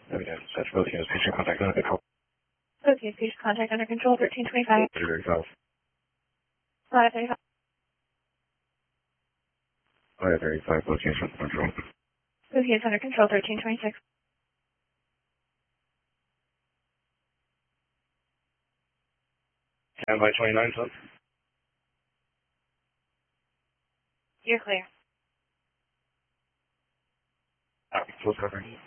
Evidence. Such both units. Patient contact under control. Okay, patient contact under control, 1325. 35. 535. 535, both units under control. Okay, it's under control, 1326. Stand by 29, son. You're clear. Full coverage.